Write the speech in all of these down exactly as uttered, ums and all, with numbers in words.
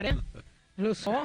lo so.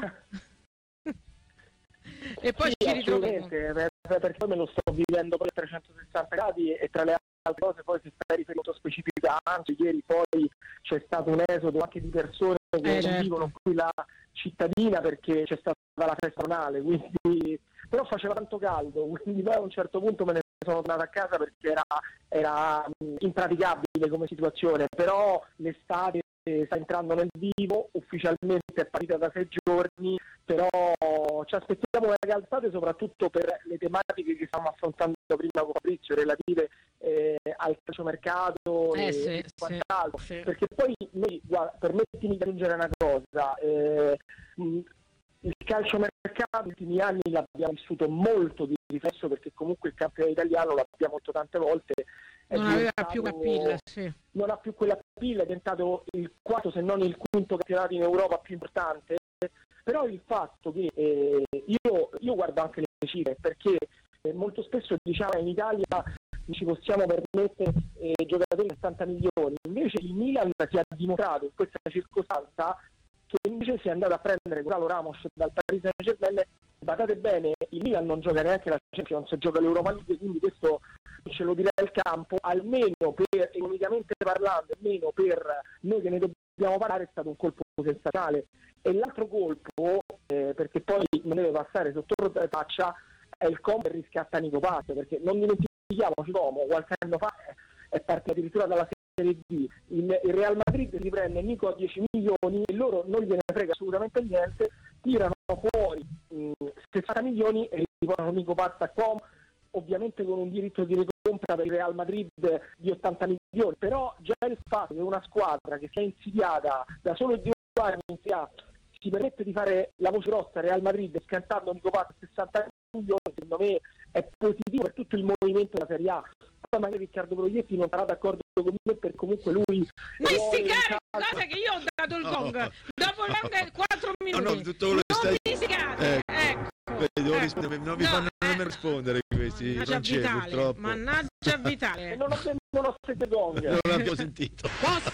E poi sì, ci ritroviamo. Perché poi me lo sto vivendo per trecentosessanta gradi e tra le altre cose poi si sta riferendo specifica, anzi ieri poi c'è stato un esodo anche di persone che eh, non vivono certo. qui la cittadina perché c'è stata la festa annuale, quindi però faceva tanto caldo, quindi poi a un certo punto me ne sono tornato a casa perché era, era impraticabile come situazione, però l'estate sta entrando nel vivo, ufficialmente è partita da sei giorni, però ci aspettiamo una calzate soprattutto per le tematiche che stiamo affrontando prima con Fabrizio relative eh, al calciomercato eh, e, sì, e quant'altro, sì, sì. perché poi noi, guarda, permettimi di aggiungere una cosa, eh, mh, il calciomercato negli ultimi anni l'abbiamo vissuto molto di riflesso perché comunque il campionato italiano l'abbiamo detto tante volte, non aveva più appeal, sì. non ha più quella appeal, è diventato il quarto se non il quinto campionato in Europa più importante, però il fatto che eh, io, io guardo anche le cifre perché eh, molto spesso diciamo in Italia ci possiamo permettere eh, giocatori di settanta milioni, invece il Milan si è dimostrato in questa circostanza che invece si è andato a prendere Gonzalo Ramos dal Paris Saint-Germain. Badate bene, il Milan non gioca neanche la Champions, gioca l'Europa League, quindi questo ce lo dirà il campo, almeno per economicamente parlando, almeno per noi che ne dobbiamo parlare, è stato un colpo sensazionale. E l'altro colpo, eh, perché poi non deve passare sotto traccia, è il combo che riscatta Nico Paz, perché non dimentichiamoci come qualche anno fa è partito addirittura dalla Serie D, il, il Real Madrid si prende Nico a dieci milioni e loro non gliene frega assolutamente niente, tirano fuori mh, sessanta milioni e riportano Nico Paz a Com, ovviamente con un diritto di ricompra per il Real Madrid di ottanta milioni, però già il fatto che una squadra che si è insidiata da solo due anni in Serie A si permette di fare la voce rossa Real Madrid scantando Nico Paz a sessanta milioni, secondo me è positivo per tutto il movimento della Serie A. Poi magari Riccardo Proietti non sarà d'accordo con me perché comunque lui ma sti cari, guarda che io ho dato il gong no. Dopo il gong quattro minuti no, no, tutto quello non stai... mi sicate ecco, ecco, ecco. Non, non mi no, fanno eh, nemmeno rispondere questi francesi Vitale, purtroppo mannaggia Vitale e non ho, non ho sentito gong non l'abbiamo sentito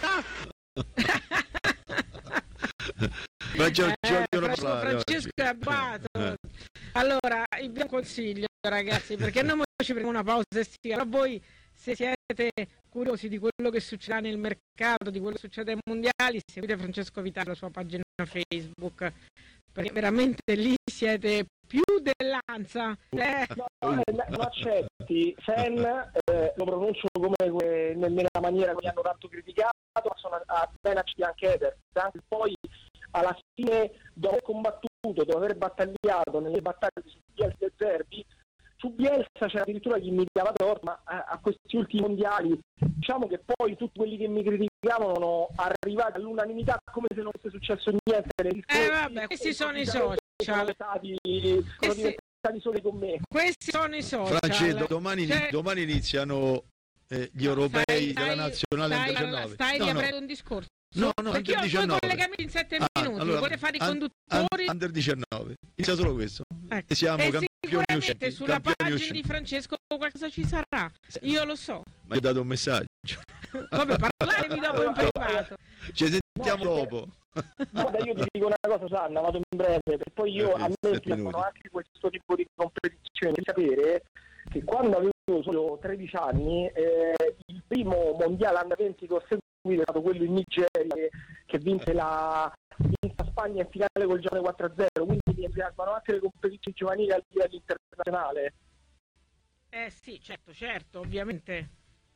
ma ci eh, vogliono Francesco è abbato eh. Allora vi do un consiglio ragazzi perché noi ci prendiamo una pausa estiva, però voi se siete curiosi di quello che succederà nel mercato, di quello che succede ai mondiali, seguite Francesco Vitale la sua pagina Facebook perché veramente lì siete più dell'Ansa eh. no, no, lo accetti Fan eh, lo pronuncio come nella maniera che mi hanno tanto criticato, ma sono appena accetti anche Eder, anche poi alla fine dopo aver combattuto, dopo aver battagliato nelle battaglie su Bielsa e Zerbi, su Bielsa c'era addirittura chi mi dava torto, ma a, a questi ultimi mondiali diciamo che poi tutti quelli che mi criticavano sono arrivati all'unanimità come se non fosse successo niente nei eh vabbè, questi sono i social sono stati, sono questi, diventati soli con me. Questi sono i social Francesco, domani, cioè, domani iniziano eh, gli europei stai, della nazionale stai, diciannove stai no, riaprendo no. un discorso No, no, perché io ho due collegamenti in sette ah, minuti, allora, volete fare i un, conduttori? Under diciannove, inizia solo questo. Ecco. E siamo e campioni sicuramente usciti, sulla pagina usciti. di Francesco qualcosa ci sarà, io lo so. Ma io ho dato un messaggio. Vabbè, parlatevi dopo in privato. Ci sentiamo no, dopo. Guarda, io ti dico una cosa Sanna, vado in breve, perché poi io a me piacciono anche questo tipo di competizione, di sapere che quando avevo solo tredici anni eh, il primo mondiale under venti che ho seguito è stato quello in Nigeria che, che vinse la vinse la Spagna in finale col Giappone quattro a zero, quindi mi entusiasmano anche le competizioni giovanili a livello internazionale. Eh sì, certo, certo, ovviamente.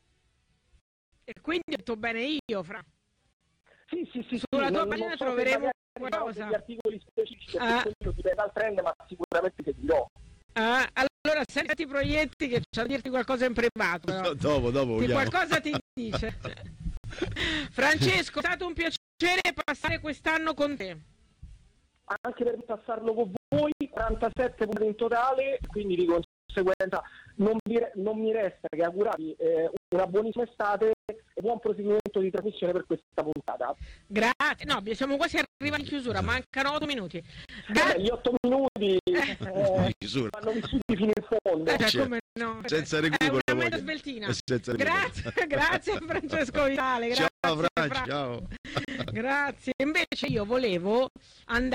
E quindi ho detto bene io, Fra. Sì, sì, sì, sulla sì, tua non, pagina non so troveremo qualcosa. degli articoli specifici, ah. quello dipende dal trend, ma sicuramente ti dirò. Ah, allora, senti i proietti che c'è da dirti qualcosa in privato. Però. dopo, dopo. Ti qualcosa ti dice. Francesco, è stato un piacere passare quest'anno con te. Anche per passarlo con voi, quarantasette punti in totale, quindi di conseguenza non mi, non mi resta che augurarvi eh, una buonissima estate e buon proseguimento di trasmissione per questa puntata. Grazie, no, siamo quasi arrivati in chiusura, mancano otto minuti. Gra- eh, gli otto minuti eh, vanno vissuti fino in fondo. Eh, cioè, come no? Senza recupero. È una meta sveltina. Senza grazie, grazie Francesco Vitale. Grazie, ciao, Franci, Fra. ciao. Grazie. Invece io volevo andare